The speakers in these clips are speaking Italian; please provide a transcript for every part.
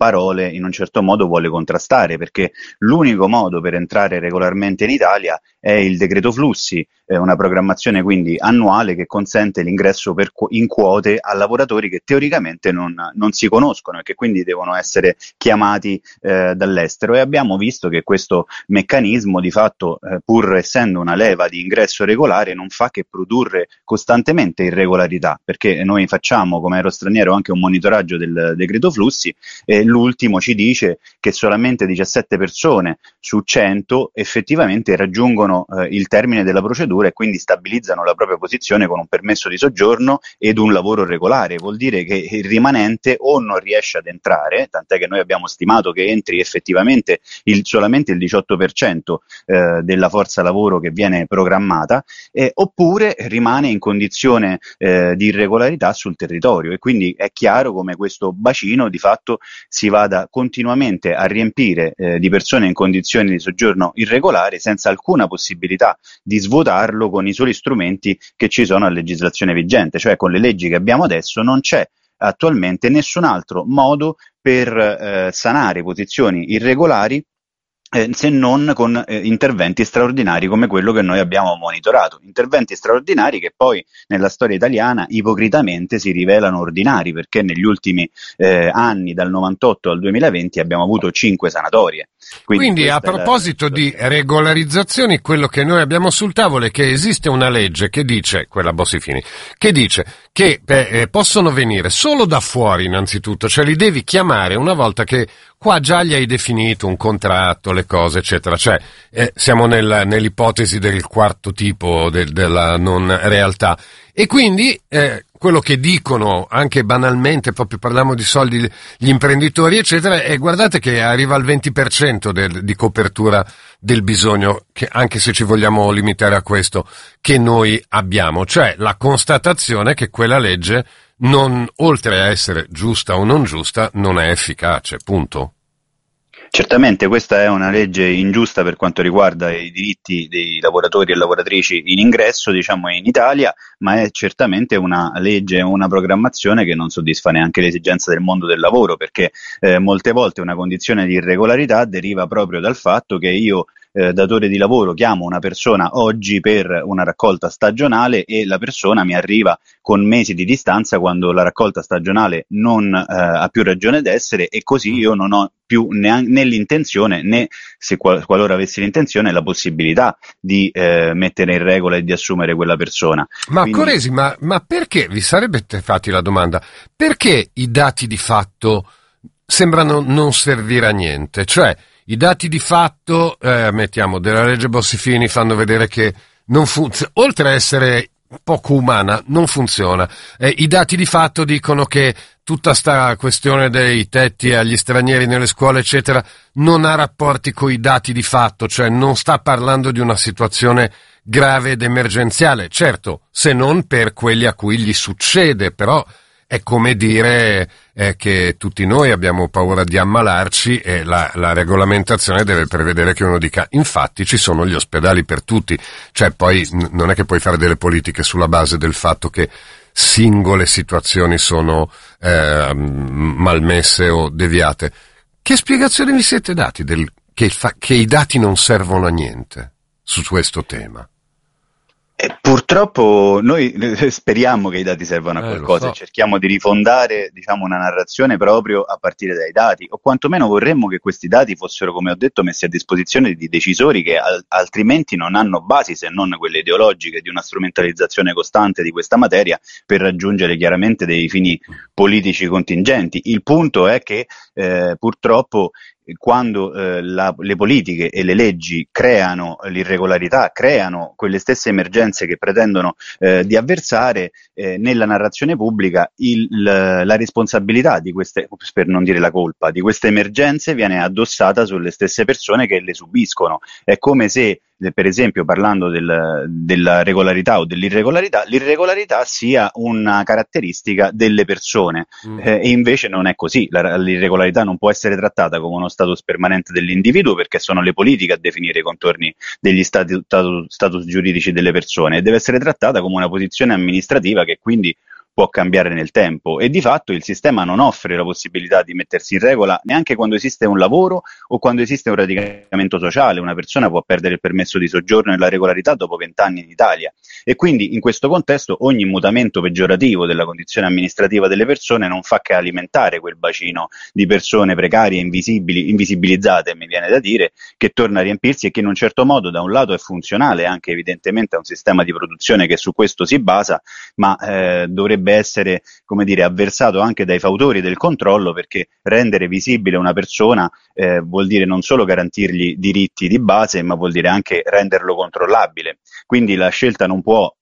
parole in un certo modo vuole contrastare, perché l'unico modo per entrare regolarmente in Italia è il decreto flussi, una programmazione quindi annuale che consente l'ingresso in quote a lavoratori che teoricamente non si conoscono e che quindi devono essere chiamati dall'estero, e abbiamo visto che questo meccanismo di fatto, pur essendo una leva di ingresso regolare, non fa che produrre costantemente irregolarità, perché noi facciamo come Aerostraniero anche un monitoraggio del decreto flussi e l'ultimo ci dice che solamente 17 persone su 100 effettivamente raggiungono il termine della procedura e quindi stabilizzano la propria posizione con un permesso di soggiorno ed un lavoro regolare. Vuol dire che il rimanente o non riesce ad entrare, tant'è che noi abbiamo stimato che entri effettivamente solamente il 18% della forza lavoro che viene programmata, oppure rimane in condizione di irregolarità sul territorio, e quindi è chiaro come questo bacino di fatto si vada continuamente a riempire di persone in condizioni di soggiorno irregolare senza alcuna possibilità di svuotarlo con i soli strumenti che ci sono a legislazione vigente, cioè con le leggi che abbiamo adesso non c'è attualmente nessun altro modo per sanare posizioni irregolari se non con interventi straordinari come quello che noi abbiamo monitorato, interventi straordinari che poi nella storia italiana ipocritamente si rivelano ordinari, perché negli ultimi anni, dal 98 al 2020, abbiamo avuto 5 sanatorie. Quindi a proposito di regolarizzazioni, quello che noi abbiamo sul tavolo è che esiste una legge che dice, quella Bossi-Fini, che dice che possono venire solo da fuori innanzitutto, cioè li devi chiamare una volta che qua già gli hai definito un contratto, le cose, eccetera. Cioè, siamo nell'ipotesi del quarto tipo della non realtà. E quindi, quello che dicono anche banalmente, proprio parliamo di soldi, gli imprenditori, eccetera, e guardate che arriva al 20% di copertura del bisogno, che anche se ci vogliamo limitare a questo, che noi abbiamo. Cioè, la constatazione che quella legge, non, oltre a essere giusta o non giusta, non è efficace, punto. Certamente questa è una legge ingiusta per quanto riguarda i diritti dei lavoratori e lavoratrici in ingresso, diciamo, in Italia, ma è certamente una legge, una programmazione che non soddisfa neanche le esigenze del mondo del lavoro, perché molte volte una condizione di irregolarità deriva proprio dal fatto che io, datore di lavoro, chiamo una persona oggi per una raccolta stagionale e la persona mi arriva con mesi di distanza quando la raccolta stagionale non ha più ragione d'essere, e così io non ho più né l'intenzione né, se qualora avessi l'intenzione, la possibilità di mettere in regola e di assumere quella persona. Ma quindi... Corresi, ma perché, vi sarebbe fatti la domanda, perché i dati di fatto sembrano non servire a niente? Cioè, i dati di fatto, mettiamo, della legge Bossi-Fini fanno vedere che non funziona, oltre a essere poco umana, non funziona. I dati di fatto dicono che tutta sta questione dei tetti agli stranieri nelle scuole, eccetera, non ha rapporti con i dati di fatto, cioè non sta parlando di una situazione grave ed emergenziale, certo, se non per quelli a cui gli succede, però è come dire che tutti noi abbiamo paura di ammalarci e la regolamentazione deve prevedere che uno dica infatti ci sono gli ospedali per tutti, cioè poi non è che puoi fare delle politiche sulla base del fatto che singole situazioni sono malmesse o deviate. Che spiegazione vi siete dati che i dati non servono a niente su questo tema? Purtroppo noi speriamo che i dati servano a qualcosa, so. Cerchiamo di rifondare, diciamo, una narrazione proprio a partire dai dati, o quantomeno vorremmo che questi dati fossero, come ho detto, messi a disposizione di decisori che altrimenti non hanno basi se non quelle ideologiche di una strumentalizzazile costante di questa materia per raggiungere chiaramente dei fini politici contingenti. Il punto è che purtroppo quando le politiche e le leggi creano l'irregolarità, creano quelle stesse emergenze che pretendono di avversare, nella narrazione pubblica la responsabilità di queste, per non dire la colpa, di queste emergenze viene addossata sulle stesse persone che le subiscono. È come se, per esempio, parlando della regolarità o dell'irregolarità, l'irregolarità sia una caratteristica delle persone, e invece non è così. L'irregolarità non può essere trattata come uno status permanente dell'individuo, perché sono le politiche a definire i contorni degli status giuridici delle persone, e deve essere trattata come una posizione amministrativa che quindi può cambiare nel tempo e di fatto il sistema non offre la possibilità di mettersi in regola neanche quando esiste un lavoro o quando esiste un radicamento sociale. Una persona può perdere il permesso di soggiorno e la regolarità dopo 20 anni in Italia e quindi in questo contesto ogni mutamento peggiorativo della condizione amministrativa delle persone non fa che alimentare quel bacino di persone precarie, invisibilizzate, mi viene da dire, che torna a riempirsi e che in un certo modo da un lato è funzionale anche evidentemente a un sistema di produzione che su questo si basa, ma dovrebbe essere, come dire, avversato anche dai fautori del controllo, perché rendere visibile una persona vuol dire non solo garantirgli diritti di base, ma vuol dire anche renderlo controllabile. Quindi la scelta non può,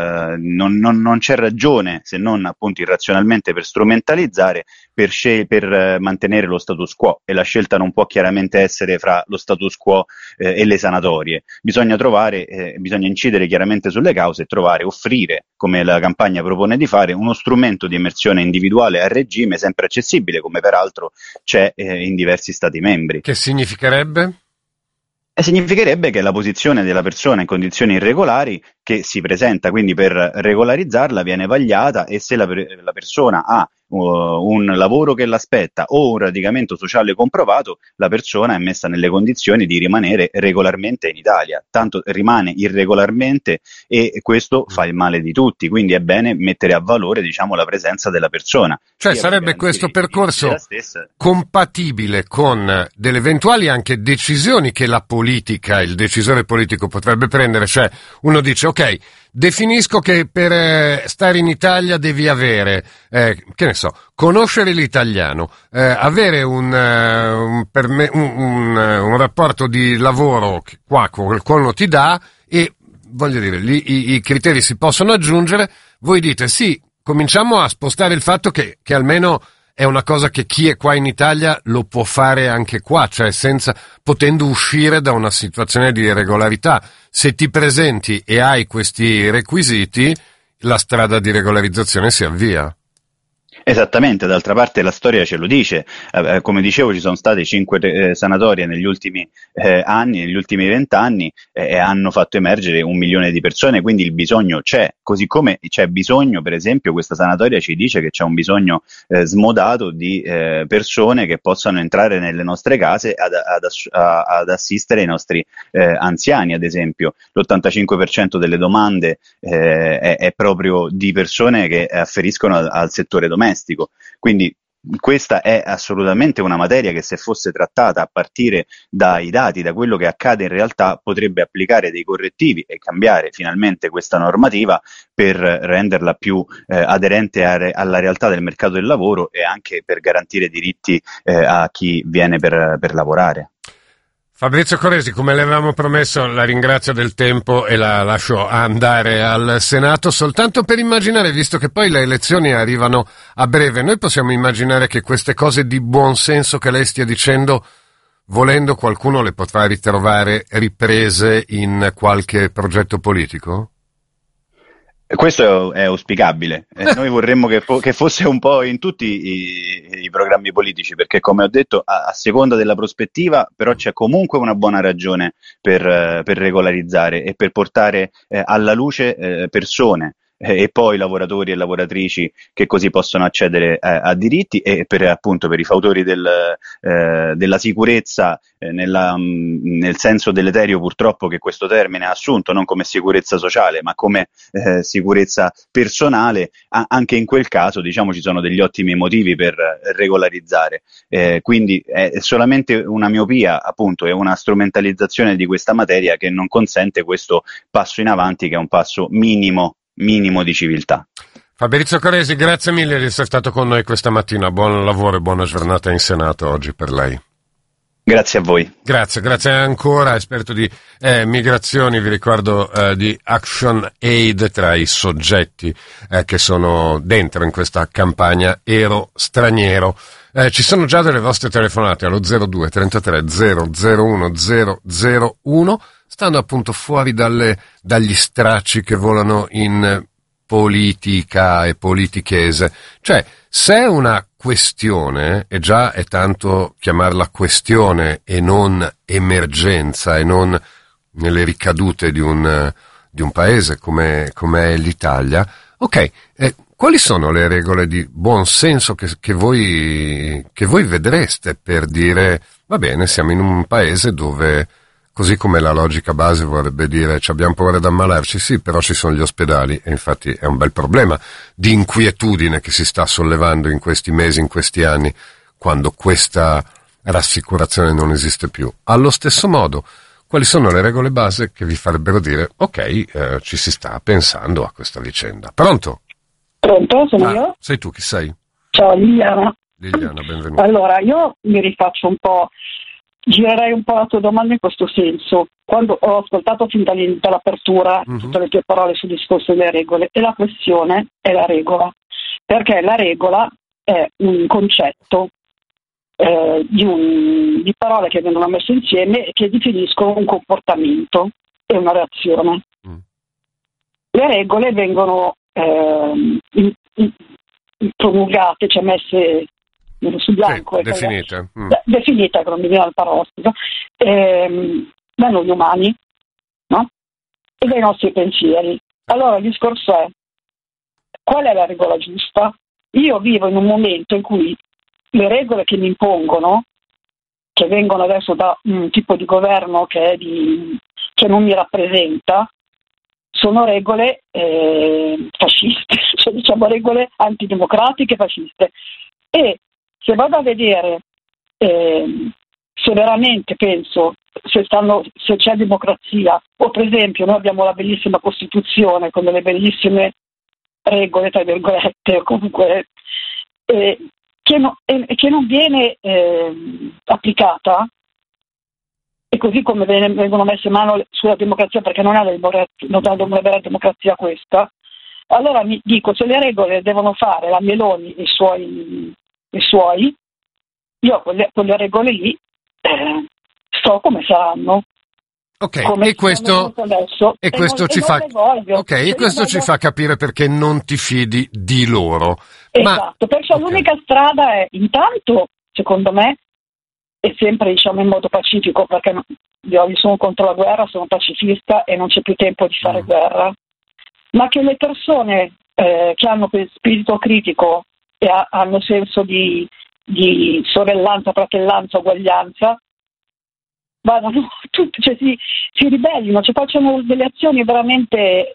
non c'è ragione, se non appunto irrazionalmente, per strumentalizzare, per mantenere lo status quo, e la scelta non può chiaramente essere fra lo status quo e le sanatorie. Bisogna incidere chiaramente sulle cause e offrire, come la campagna propone di fare, uno strumento di emersione individuale a regime sempre accessibile, come peraltro c'è in diversi Stati membri. Che significherebbe? Significherebbe che la posizione della persona in condizioni irregolari che si presenta quindi per regolarizzarla viene vagliata, e se la persona ha un lavoro che l'aspetta o un radicamento sociale comprovato, la persona è messa nelle condizioni di rimanere regolarmente in Italia. Tanto rimane irregolarmente e questo fa il male di tutti, quindi è bene mettere a valore, diciamo, la presenza della persona. Cioè sarebbe questo percorso compatibile con delle eventuali anche decisioni che la politica, il decisore politico potrebbe prendere, cioè uno dice ok, definisco che per stare in Italia devi avere, che ne so, conoscere l'italiano, avere un rapporto di lavoro che qua qualcuno ti dà, e voglio dire, i criteri si possono aggiungere. Voi dite sì, cominciamo a spostare il fatto che almeno è una cosa che chi è qua in Italia lo può fare anche qua, cioè potendo uscire da una situazione di irregolarità. Se ti presenti e hai questi requisiti, la strada di regolarizzazione si avvia. Esattamente, d'altra parte la storia ce lo dice, come dicevo ci sono state 5 sanatorie negli ultimi anni, negli ultimi 20 anni, e hanno fatto emergere 1 milione di persone, quindi il bisogno c'è, così come c'è bisogno, per esempio questa sanatoria ci dice che c'è un bisogno smodato di persone che possano entrare nelle nostre case ad assistere i nostri anziani, ad esempio. L'85% delle domande è proprio di persone che afferiscono al settore domestico. Quindi questa è assolutamente una materia che, se fosse trattata a partire dai dati, da quello che accade in realtà, potrebbe applicare dei correttivi e cambiare finalmente questa normativa per renderla più aderente alla realtà del mercato del lavoro e anche per garantire diritti a chi viene per lavorare. Fabrizio Corresi, come le avevamo promesso, la ringrazio del tempo e la lascio andare al Senato, soltanto per immaginare, visto che poi le elezioni arrivano a breve, noi possiamo immaginare che queste cose di buon senso che lei stia dicendo, volendo, qualcuno le potrà ritrovare riprese in qualche progetto politico? Questo è auspicabile, noi vorremmo che fosse un po' in tutti i programmi politici, perché, come ho detto, a seconda della prospettiva, però c'è comunque una buona ragione per regolarizzare e per portare alla luce persone e poi lavoratori e lavoratrici che così possono accedere a diritti, e appunto per i fautori della sicurezza nel senso deleterio purtroppo che questo termine ha assunto, non come sicurezza sociale ma come sicurezza personale. Anche in quel caso, diciamo, ci sono degli ottimi motivi per regolarizzare, quindi è solamente una miopia, appunto, e una strumentalizzazione di questa materia che non consente questo passo in avanti, che è un passo minimo di civiltà. Fabrizio Corresi, grazie mille di essere stato con noi questa mattina. Buon lavoro e buona giornata in Senato oggi per lei. Grazie a voi. Grazie ancora, esperto di migrazioni, vi ricordo di Action Aid, tra i soggetti che sono dentro in questa campagna Ero Straniero. Ci sono già delle vostre telefonate allo 02 33 001 001, stanno appunto fuori dagli stracci che volano in politica e politichese. Cioè, se è una questione, e già è tanto chiamarla questione e non emergenza, e non nelle ricadute di un paese come è l'Italia, ok, quali sono le regole di buon senso che voi vedreste per dire, va bene, siamo in un paese dove, così come la logica base vorrebbe dire ci abbiamo paura di ammalarci, sì, però ci sono gli ospedali, e infatti è un bel problema di inquietudine che si sta sollevando in questi mesi, in questi anni, quando questa rassicurazione non esiste più. Allo stesso modo, quali sono le regole base che vi farebbero dire ok, ci si sta pensando a questa vicenda? Pronto? Pronto, sono io? Sei tu, chi sei? Ciao Liliana. Liliana, benvenuta. Allora, io mi rifaccio un po', girerei un po' la tua domanda in questo senso. Quando ho ascoltato fin dall'apertura tutte le tue parole sul discorso delle regole, e la questione è la regola, perché la regola è un concetto di parole che vengono messe insieme e che definiscono un comportamento e una reazione. Le regole vengono promulgate, cioè messe su bianco, sì, definite, che non mi viene la parola, da noi umani, no? E dai nostri pensieri. Allora il discorso è: qual è la regola giusta? Io vivo in un momento in cui le regole che mi impongono, che vengono adesso da un tipo di governo che non mi rappresenta, sono regole fasciste, cioè diciamo regole antidemocratiche fasciste. E se vado a vedere se veramente penso se c'è democrazia, o per esempio noi abbiamo la bellissima Costituzione con delle bellissime regole, tra virgolette, o comunque che non viene applicata, e così come vengono messe mano sulla democrazia, perché non è una vera democrazia questa. Allora mi dico, se le regole devono fare la Meloni e i suoi, io con le regole lì sto come saranno. Ok, come e questo ci fa capire perché non ti fidi di loro. Esatto, perciò l'unica strada è, intanto, secondo me, è sempre diciamo in modo pacifico, perché io sono contro la guerra, sono pacifista e non c'è più tempo di fare guerra, ma che le persone che hanno spirito critico e hanno senso di sorellanza, fratellanza, uguaglianza, vadano tutti, cioè si ribellino, cioè facciano delle azioni veramente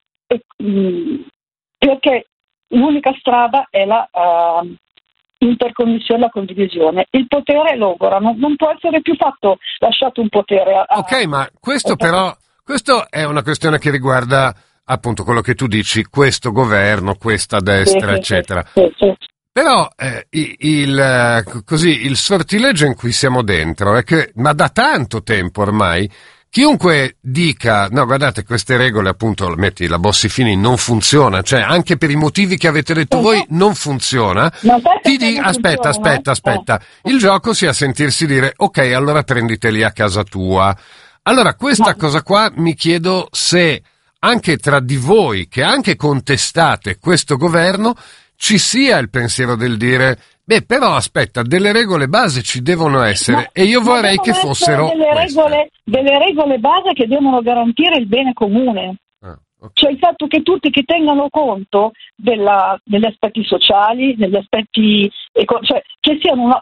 perché l'unica strada è la interconnessione e la condivisione. Il potere logora, non può essere più lasciato un potere ok, ma questo è una questione che riguarda appunto quello che tu dici, questo governo, questa destra, eccetera. Sì. Però il sortileggio in cui siamo dentro è che, ma da tanto tempo ormai, chiunque dica, no guardate queste regole appunto, metti la Bossi-Fini, non funziona, cioè anche per i motivi che avete detto voi non funziona, aspetta, il gioco sia sentirsi dire ok, allora prenditeli a casa tua. Allora questa cosa qua mi chiedo se anche tra di voi che anche contestate questo governo ci sia il pensiero del dire però aspetta, delle regole base ci devono essere, e io vorrei che fossero delle regole base che devono garantire il bene comune. Okay. Cioè il fatto che tutti che tengano conto degli aspetti sociali, degli aspetti cioè che siano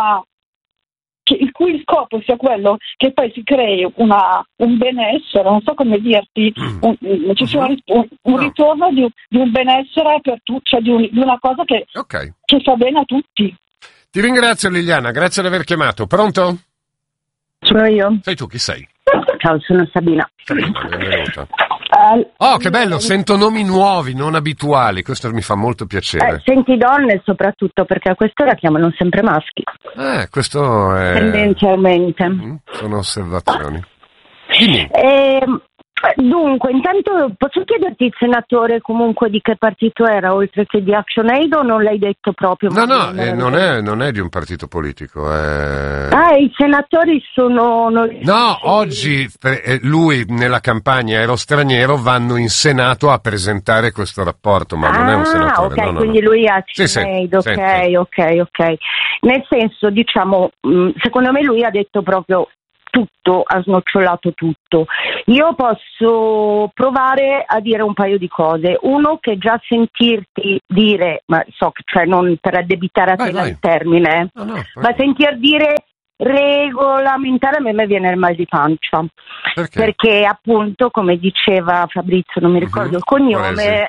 il cui scopo sia quello che poi si crei un benessere, non so come dirti, ci sia un ritorno di un benessere per tutti, cioè di una cosa che fa bene a tutti. Ti ringrazio Liliana, grazie di aver chiamato. Pronto? Sono io. Sei tu, chi sei? Ciao, sono Sabina. Sabina, benvenuta. Che bello, sento nomi nuovi, non abituali, questo mi fa molto piacere. Senti donne soprattutto, perché a quest'ora chiamano sempre maschi. Questo è... Tendenzialmente. Sono osservazioni. Dimmi. Dunque, intanto posso chiederti il senatore comunque di che partito era, oltre che di ActionAid, o non l'hai detto proprio? No, non è di un partito politico. I senatori sono... No, oggi lui nella campagna Ero Straniero vanno in Senato a presentare questo rapporto, ma non è un senatore. Ok, quindi lui è ActionAid, ok. Nel senso, diciamo, secondo me lui ha detto proprio tutto, ha snocciolato tutto. Io posso provare a dire un paio di cose. Uno, che già sentirti dire, ma so che, cioè, non per addebitare a te il termine, ma sentir dire regolamentare, a me viene il mal di pancia. Perché appunto, come diceva Fabrizio, non mi ricordo il cognome,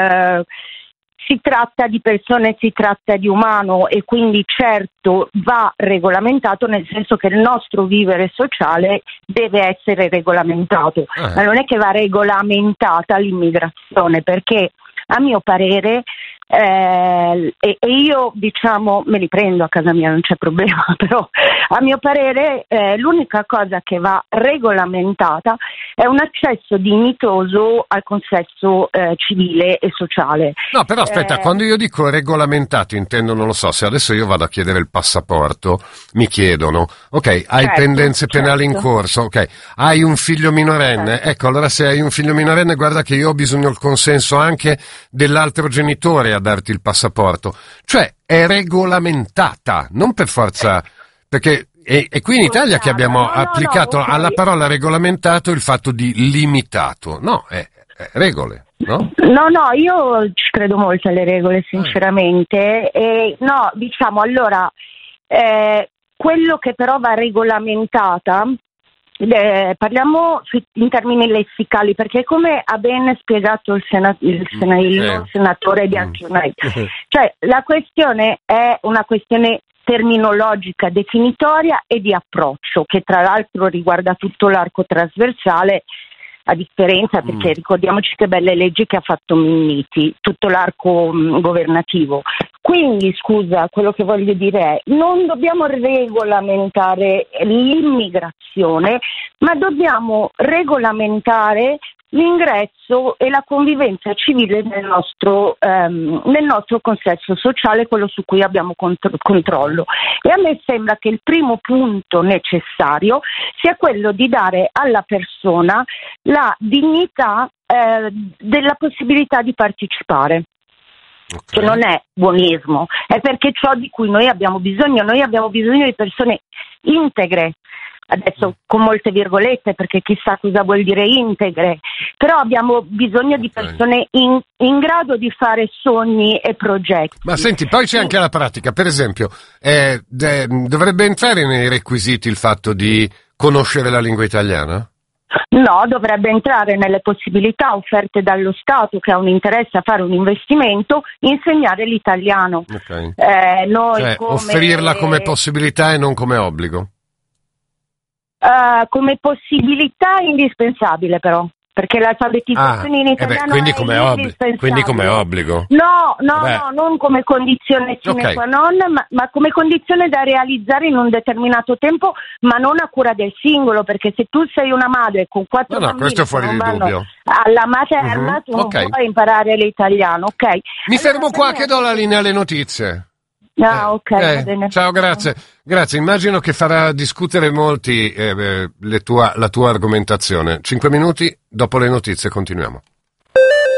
si tratta di persone, si tratta di umano, e quindi certo va regolamentato, nel senso che il nostro vivere sociale deve essere regolamentato, ma non è che va regolamentata l'immigrazione, perché a mio parere e io, diciamo, me li prendo a casa mia, non c'è problema, però a mio parere l'unica cosa che va regolamentata è un accesso dignitoso al consesso civile e sociale. No, però aspetta, quando io dico regolamentato intendo, non lo so, se adesso io vado a chiedere il passaporto, mi chiedono, ok, hai pendenze penali in corso, ok, hai un figlio minorenne, ecco, allora se hai un figlio minorenne, guarda che io ho bisogno del consenso anche dell'altro genitore a darti il passaporto, cioè è regolamentata, non per forza, perché è qui in Italia che abbiamo applicato alla parola regolamentato il fatto di limitato, no, è regole, no? No, io ci credo molto alle regole, sinceramente, no, diciamo, allora, quello che però va regolamentata, parliamo in termini lessicali, perché come ha ben spiegato il senatore di Action, cioè la questione è una questione terminologica, definitoria e di approccio, che tra l'altro riguarda tutto l'arco trasversale, a differenza, perché ricordiamoci che belle leggi che ha fatto Minniti, tutto l'arco governativo. Quindi, scusa, quello che voglio dire è, non dobbiamo regolamentare l'immigrazione, ma dobbiamo regolamentare l'ingresso e la convivenza civile nel nostro consesso sociale, quello su cui abbiamo controllo. E a me sembra che il primo punto necessario sia quello di dare alla persona la dignità della possibilità di partecipare. Che non è buonismo, è perché ciò di cui noi abbiamo bisogno di persone integre, adesso con molte virgolette, perché chissà cosa vuol dire integre, però abbiamo bisogno di persone in grado di fare sogni e progetti. Ma senti, poi c'è anche la pratica, per esempio, dovrebbe entrare nei requisiti il fatto di conoscere la lingua italiana? No, dovrebbe entrare nelle possibilità offerte dallo Stato, che ha un interesse a fare un investimento, insegnare l'italiano. Noi offrirla come possibilità e non come obbligo? Come possibilità indispensabile, però, perché l'alfabetizzazione in italiano quindi come obbligo? No, non come condizione sine qua non, ma come condizione da realizzare in un determinato tempo, ma non a cura del singolo, perché se tu sei una madre con 4 bambini questo è fuori di dubbio. Alla materna, tu non puoi imparare l'italiano, ok? Mi fermo qua che do la linea alle notizie. Va bene. Ciao, grazie. Immagino che farà discutere molti la tua argomentazione. 5 minuti, dopo le notizie continuiamo.